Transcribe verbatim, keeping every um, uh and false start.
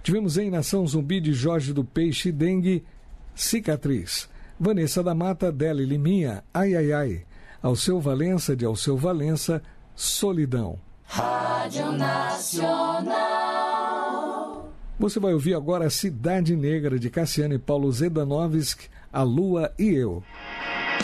Tivemos em Nação Zumbi de Jorge do Peixe Dengue, Cicatriz. Vanessa da Mata, Deli Liminha, Ai Ai Ai. Alceu Valença de Alceu Valença, Solidão. Rádio Nacional. Você vai ouvir agora Cidade Negra de Cassiano e Paulo Zedanovski, A Lua e Eu.